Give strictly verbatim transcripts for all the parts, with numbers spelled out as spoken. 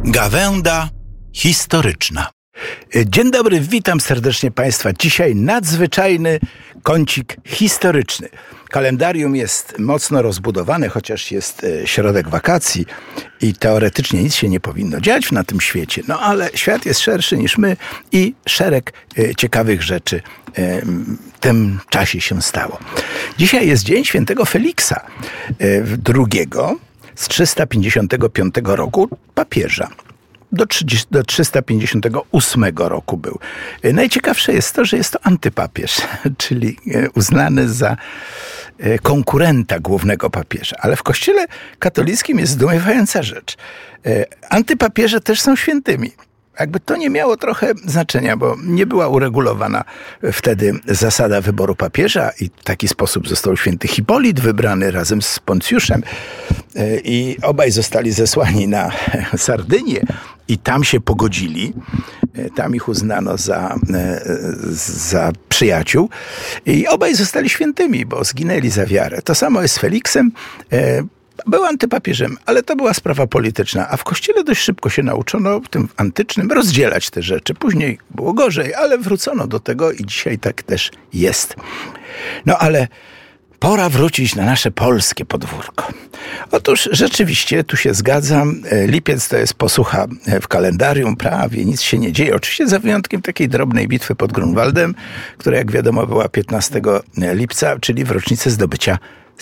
Gawęda historyczna. Dzień dobry, witam serdecznie Państwa. Dzisiaj nadzwyczajny kącik historyczny. Kalendarium jest mocno rozbudowane, chociaż jest środek wakacji i teoretycznie nic się nie powinno dziać na tym świecie. No ale świat jest szerszy niż my i szereg ciekawych rzeczy w tym czasie się stało. Dzisiaj jest Dzień Świętego Feliksa drugiego z trzysta pięćdziesiątego piątego roku, papieża. Do, trzydziestu, do trzysta pięćdziesiątego ósmego roku był. Najciekawsze jest to, że jest to antypapież, czyli uznany za konkurenta głównego papieża. Ale w kościele katolickim jest zdumiewająca rzecz. Antypapieże też są świętymi. Jakby to nie miało trochę znaczenia, bo nie była uregulowana wtedy zasada wyboru papieża i w taki sposób został święty Hipolit wybrany razem z Poncjuszem i obaj zostali zesłani na Sardynię i tam się pogodzili. Tam ich uznano za, za przyjaciół i obaj zostali świętymi, bo zginęli za wiarę. To samo jest z Feliksem. Był antypapieżem, ale to była sprawa polityczna, a w kościele dość szybko się nauczono, w tym antycznym, rozdzielać te rzeczy. Później było gorzej, ale wrócono do tego i dzisiaj tak też jest. No ale pora wrócić na nasze polskie podwórko. Otóż rzeczywiście, tu się zgadzam, lipiec to jest posłucha w kalendarium, prawie nic się nie dzieje. Oczywiście za wyjątkiem takiej drobnej bitwy pod Grunwaldem, która jak wiadomo była piętnastego lipca, czyli w rocznicę zdobycia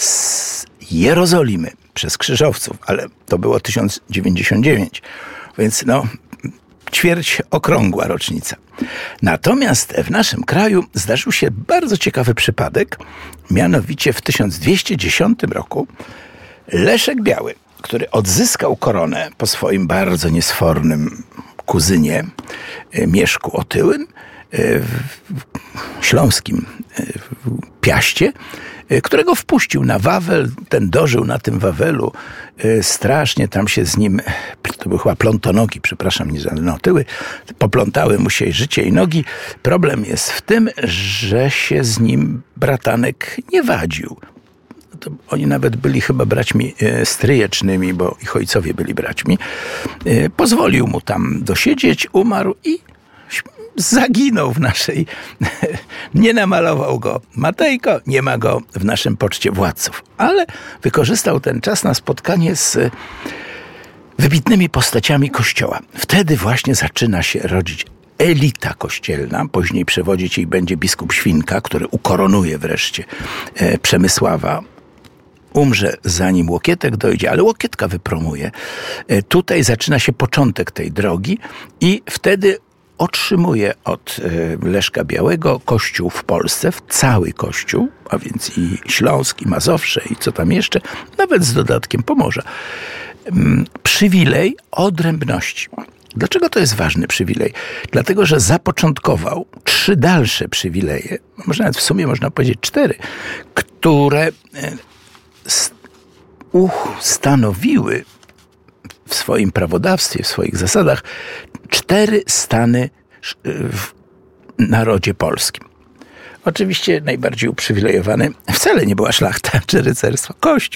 z Jerozolimy przez krzyżowców, ale to było tysiąc dziewięćdziesiąt dziewięć, więc no ćwierć okrągła rocznica. Natomiast w naszym kraju zdarzył się bardzo ciekawy przypadek, mianowicie w tysiąc dwieście dziesiątym roku Leszek Biały, który odzyskał koronę po swoim bardzo niesfornym kuzynie Mieszku Otyłym w śląskim Piaście, którego wpuścił na Wawel, ten dożył na tym Wawelu, strasznie tam się z nim, to były chyba plątonogi, przepraszam, nie żadne otyły, poplątały mu się życie i nogi. Problem jest w tym, że się z nim bratanek nie wadził. To oni nawet byli chyba braćmi stryjecznymi, bo ich ojcowie byli braćmi. Pozwolił mu tam dosiedzieć, umarł i zaginął w naszej... Nie namalował go Matejko, nie ma go w naszym poczcie władców. Ale wykorzystał ten czas na spotkanie z wybitnymi postaciami Kościoła. Wtedy właśnie zaczyna się rodzić elita kościelna. Później przewodzić jej będzie biskup Świnka, który ukoronuje wreszcie Przemysława. Umrze zanim Łokietek dojdzie, ale Łokietka wypromuje. Tutaj zaczyna się początek tej drogi i wtedy otrzymuje od Leszka Białego Kościół w Polsce, w cały Kościół, a więc i Śląsk, i Mazowsze, i co tam jeszcze, nawet z dodatkiem Pomorza, przywilej odrębności. Dlaczego to jest ważny przywilej? Dlatego, że zapoczątkował trzy dalsze przywileje, może nawet w sumie można powiedzieć cztery, które ustanowiły w swoim prawodawstwie, w swoich zasadach cztery stany w narodzie polskim. Oczywiście najbardziej uprzywilejowany wcale nie była szlachta czy rycerstwo, Kościół.